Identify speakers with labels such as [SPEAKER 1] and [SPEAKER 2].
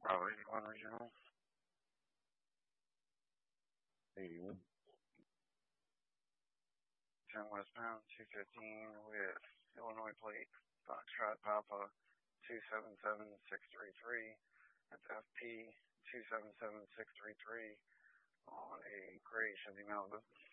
[SPEAKER 1] Bravo 81 Regional. 81. 10 westbound, 215 with Illinois plate, Foxtrot Papa 277633. That's FP 277633 on a gray Chevy Malibu.